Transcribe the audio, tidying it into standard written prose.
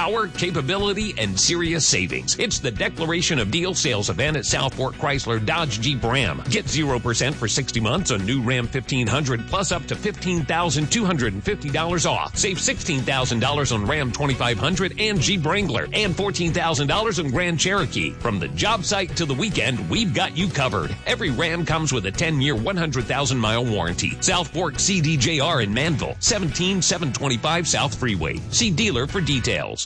Power, capability, and serious savings. It's the Declaration of Deal sales event at South Fork Chrysler Dodge Jeep Ram. Get 0% for 60 months on new Ram 1500 plus up to $15,250 off. Save $16,000 on Ram 2500 and Jeep Wrangler and $14,000 on Grand Cherokee. From the job site to the weekend, we've got you covered. Every Ram comes with a 10-year, 100,000-mile warranty. South Fork CDJR in Manville, 17725 South Freeway. See dealer for details.